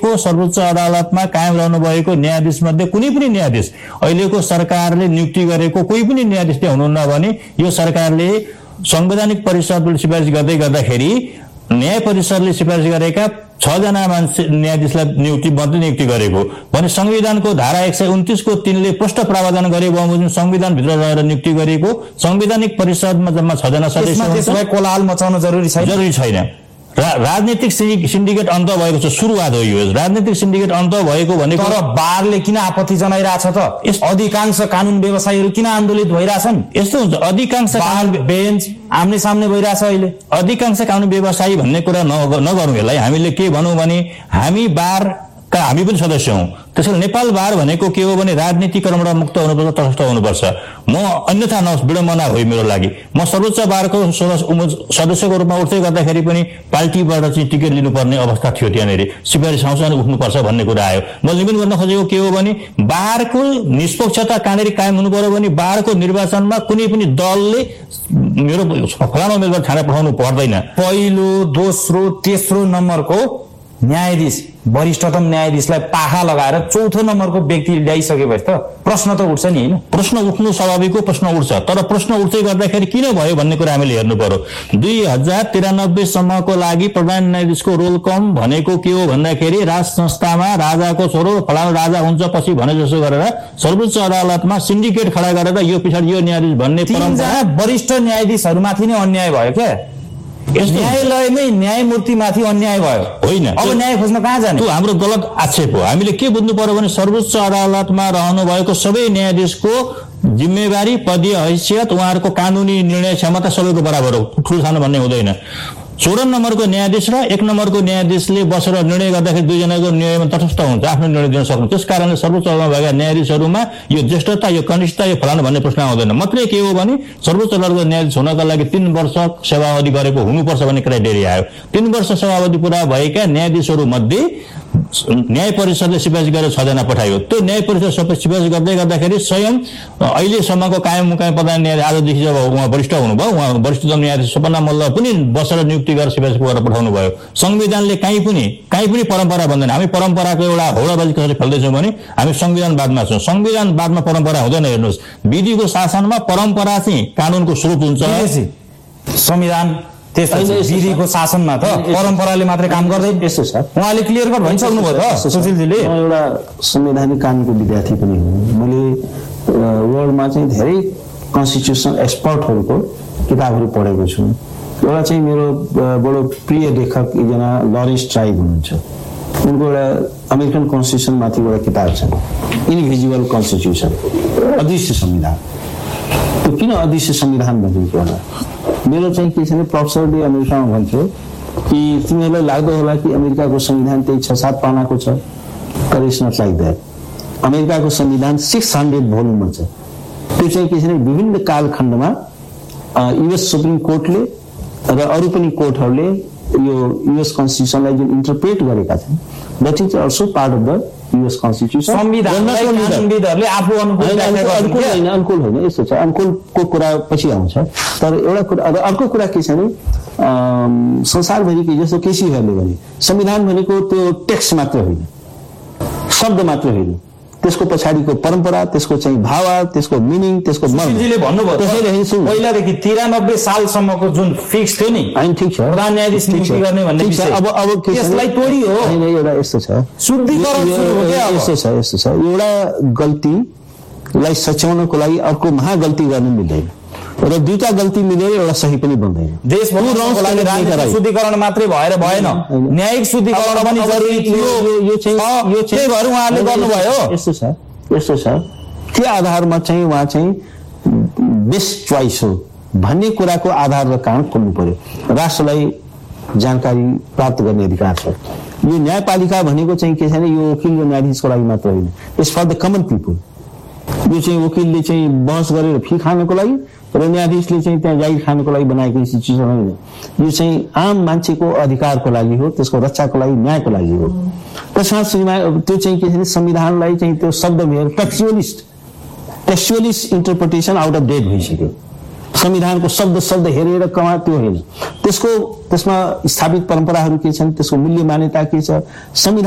को सर्वोच्च अदालतमा कायम रहनु भएको न्यायाधीश मध्ये कुनै पनि न्यायाधीश अहिलेको सरकारले नियुक्ति गरेको कोही पनि न्यायाधीश त्यहाँ हुनुहुन्न भने यो सरकारले संवैधानिक परिषदले सिफारिस गर्दै गर्दाखेरि न्याय परिषदले सिफारिस गरेका 6 जना मान्छे न्यायाधीशलाई नियुक्ति गरेको भने संविधानको धारा 129 को 3 ले प्रष्ट प्रावधान गरे बमोजिम संविधान भित्र रहेर नियुक्ति गरेको संवैधानिक परिषदमा जम्मा 6 जना सदस्य कोलाहल मचाउन जरुरी छैन। राजनीतिक सिन्डिकेट अन्त भएको छ, सुरुवात हो यो। राजनीतिक सिन्डिकेट अन्त भएको भनेको तर बारले किन आपत्ति जनाइरहेछ त? अधिकांश कानुन व्यवसायीहरू किन आन्दोलित भइरहेछन्? यस्तो हुन्छ, अधिकांश बेन्च आम्ने सामने भइरहेछ। अहिले अधिकांश कानुन व्यवसायी भन्ने कुरा नगरौँ। यसलाई हामीले के भनौँ भने हामी हामी पनि सदस्य हौं। त्यसैले नेपाल बार भनेको के हो भने राजनीतिकरणबाट मुक्त हुनुपर्छ, तटस्थ हुनुपर्छ। म अन्यथा विडम्बना हो मेरो लागि। म सर्वोच्च बारको सदस्यको रूपमा उठ्दै गर्दाखेरि पनि पार्टीबाट चाहिँ टिकट लिनुपर्ने अवस्था थियो। त्यहाँनिर सिफारिस आउँछ अनि उठ्नुपर्छ भन्ने कुरा आयो। म निवेदन गर्न खोजेको के हो भने बारको निष्पक्षता कहाँनिर कायम हुनु पर्यो भने बारको निर्वाचनमा कुनै पनि दलले मेरो फलाना उम्मेदवार छानेर पठाउनु पर्दैन। पहिलो, दोस्रो, तेस्रो नम्बरको न्यायाधीश, वरिष्ठतम न्यायाधीशलाई पाखा लगाएर चौथो नम्बरको व्यक्ति ल्याइसकेपछि त प्रश्न त उठ्छ नि, हैन? प्रश्न उठ्नु स्वाभाविक हो, प्रश्न उठ्छ। तर प्रश्न उठ्दै गर्दाखेरि किन भयो भन्ने कुरा हामीले हेर्नु पर्यो। 2093 सम्मको लागि प्रधान न्यायाधीशको रोल कम भनेको के हो भन्दाखेरि राज संस्थामा राजाको छोरो फलाना राजा हुन्छ पछि भने जसो गरेर सर्वोच्च अदालतमा सिन्डिकेट खडा गरेर यो पछाडि यो न्यायाधीश भन्ने परम्परा वरिष्ठ न्यायाधीशहरूमाथि नै अन्याय भयो क्या? न्यायालयमै न्यायमूर्तिमाथि अन्याय भयो होइन? अब न्याय खोज्न कहाँ जाने? त्यो हाम्रो गलत आक्षेप हो। हामीले के बुझ्नु पर्यो भने सर्वोच्च अदालतमा रहनु भएको सबै न्यायाधीशको जिम्मेवारी, पदीय हैसियत, उहाँहरूको कानुनी निर्णय क्षमता सबैको बराबर हो। ठुलो सानो भन्ने हुँदैन। 14 नम्बरको न्यायाधीश र 1 नम्बरको न्यायाधीशले बसेर निर्णय गर्दाखेरि दुईजनाको निर्णयमा तटस्थ हुन्छ, आफ्नो निर्णय दिन सक्नु। त्यस कारणले सर्वोच्च अदालतमा भएका न्यायाधीशहरूमा यो ज्येष्ठता, यो कनिष्ठता, यो फलानु भन्ने प्रश्न आउँदैन। मात्रै के हो भने सर्वोच्च अदालतको न्यायाधीश हुनका लागि 3 वर्ष सेवावधि गरेको हुनुपर्छ भन्ने क्राइटेरिया आयो। 3 वर्ष सेवावधि पूरा भएका न्यायाधीशहरू मध्ये न्याय परिषदले सिफारिस गरेर 6 जना पठायो। त्यो न्याय परिषद सबै सिफारिस गर्दै गर्दाखेरि स्वयं अहिलेसम्मको कायम मुकायम प्रधान न्यायाधीश आजदेखि जब उहाँ वरिष्ठ हुनुभयो, उहाँ वरिष्ठतम न्यायाधीश सपना मल्ल पनि बसेर नियुक्ति गरेर सिफारिस गरेर पठाउनु भयो। संविधानले कहीँ पनि परम्परा भन्दैन। हामी परम्पराको एउटा होडाबाजी कसरी खेल्दैछौँ भने हामी संविधानवादमा छौँ। संविधानवादमा परम्परा हुँदैन। हेर्नुहोस्, विधिको शासनमा परम्परा चाहिँ कानुनको स्रोत हुन्छ। संविधान विधिको शासनमा त परम्पराले मात्रै काम गर्दैन। यस्तो छ, उहाँले क्लियर कट भनिसक्नु भयो त सुशीलजीले। म एउटा संवैधानिक कानुनको विद्यार्थी पनि हुँ। मैले वर्ल्डमा चाहिँ धेरै कन्स्टिट्युसन एक्सपर्टहरूको किताबहरू पढेको छु। एउटा चाहिँ मेरो बडो प्रिय लेखक एकजना लरेन्स ट्राइब हुनुहुन्छ। उनको एउटा अमेरिकन कन्स्टिट्युसनमाथि एउटा किताब छ, इनभिजिबल कन्स्टिट्युसन, अदृश्य संविधान। त्यो किन अदृश्य संविधान भनेको होला? मेरो चाहिँ के छ भने प्रोफेसरले अमेरिकामा भन्थ्यो कि तिमीहरूलाई लाग्दो होला कि अमेरिकाको संविधान त्यही 6-7 पानाको छ, तर इट्स नट लाइक द्याट। अमेरिकाको संविधान 600 भोल्युममा छ। त्यो चाहिँ के छ भने विभिन्न कालखण्डमा युएस सुप्रिम कोर्टले र अरू पनि कोर्टहरूले यो युएस कन्स्टिट्युसनलाई जुन इन्टरप्रेट गरेका छन्, that is also part of the US constitution. संविधानले आफू अनुकूल होइन, यस्तो छ, अनुकूलको कुरा पछि आउँछ। तर एउटा कुरा, अर्को कुरा के छ भने संसारभरिकै जस्तो केसीहरूले भने संविधान भनेको त्यो टेक्स्ट मात्र होइन, शब्द मात्र होइन, त्यसको पछाडिको परम्परा, त्यसको चाहिँ भाव, त्यसको मिनिङ, त्यसको मर्मले भन्नुभयो। पहिलादेखि 93 सालसम्मको जुन फिक्स थियो नि, होइन, ठिक छ, प्रधान न्यायाधीश नियुक्ति गर्ने भन्ने विषय अब त्यसलाई तोडियो। होइन, एउटा यस्तो छ, शुद्धिकरण सुरु हो क्या? यस्तो छ, एउटा गल्तीलाई सच्याउनको लागि अर्को महागल्ती गर्न मिल्दैन र दुईटा गल्ती मिलेर एउटा सही पनि बन्दैन। शुद्धिकरण मात्रै भएर भएन, न्यायिक शुद्धिकरण पनि जरुरी थियो। यो चाहिँ उहाँले गर्नुभयो। यस्तो छ, के आधारमा चाहिँ उहाँ चाहिँ बेस्ट चोइस हो भन्ने कुराको आधार र कारण खोल्नु पर्यो। राष्ट्रलाई जानकारी प्राप्त गर्ने अधिकार छ। यो न्यायपालिका भनेको चाहिँ के छ भने यो वकिल र न्यायाधीशको लागि मात्र होइन, it's for the common people. यो चाहिँ वकिलले चाहिँ बहस गरेर फी खानको लागि र न्यायाधीशले चाहिँ त्यहाँ जागिर खानको लागि बनाएको इन्स्टिट्युसन होइन। यो चाहिँ आम मान्छेको अधिकारको लागि हो, त्यसको रक्षाको लागि, न्यायको लागि हो। त्यसमा त्यो चाहिँ के छ भने संविधानलाई चाहिँ त्यो शब्द हेरेर टेक्स्चुअलिस्ट इन्टरप्रिटेसन आउट अफ डेट भइसक्यो। संविधानको शब्द हेरेर कमा त्यो होइन, त्यसमा स्थापित परम्पराहरू के छन्, त्यसको मूल्य मान्यता के छ, संविधान